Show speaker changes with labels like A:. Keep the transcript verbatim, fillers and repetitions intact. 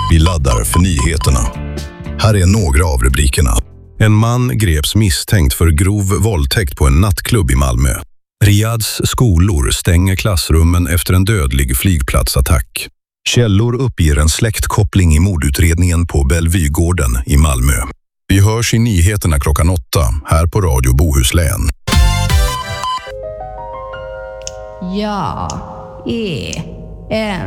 A: Vi laddar för nyheterna. Här är några av rubrikerna. En man greps misstänkt för grov våldtäkt på en nattklubb i Malmö. Riyads skolor stänger klassrummen efter en dödlig flygplatsattack. Källor uppger en släktkoppling i mordutredningen på Bellevuegården i Malmö. Vi hörs i nyheterna klockan åtta här på Radio Bohuslän.
B: Jag är en